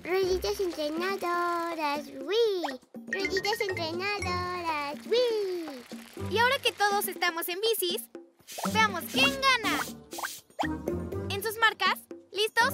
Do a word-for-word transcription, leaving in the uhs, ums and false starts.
Rueditas entrenadoras, Wii. Rueditas entrenadoras, Wii. Y ahora que todos estamos en bicis, veamos quién gana. En sus marcas, ¿listos?